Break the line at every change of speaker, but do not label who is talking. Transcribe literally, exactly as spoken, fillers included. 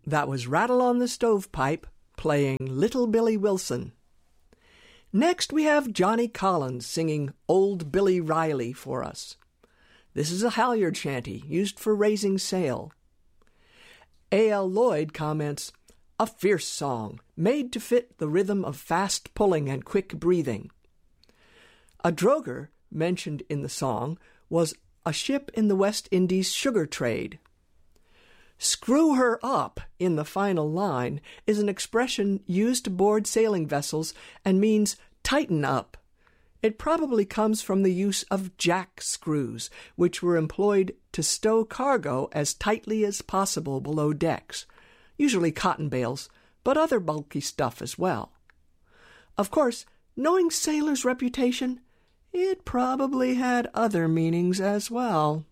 That was Rattle on the Stovepipe playing Little Billy Wilson. Next we have Johnny Collins singing Old Billy Riley for us. This is a halyard shanty used for raising sail. A L Lloyd comments, "A fierce song, made to fit the rhythm of fast pulling and quick breathing." A droger mentioned in the song was a ship in the West Indies sugar trade. "Screw her up" in the final line is an expression used to board sailing vessels and means tighten up. It probably comes from the use of jack screws, which were employed to stow cargo as tightly as possible below decks, usually cotton bales, but other bulky stuff as well. Of course, knowing sailors' reputation, it probably had other meanings as well.